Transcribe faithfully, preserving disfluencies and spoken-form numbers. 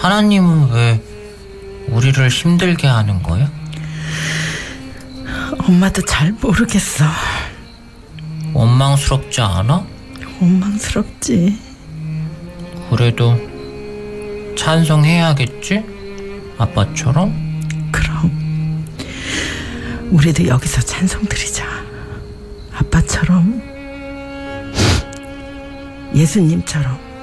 하나님은 왜 우리를 힘들게 하는 거야? 엄마도 잘 모르겠어. 원망스럽지 않아? 원망스럽지. 그래도 찬송해야겠지? 아빠처럼? 그럼 우리도 여기서 찬송 드리자. 아빠처럼, 예수님처럼.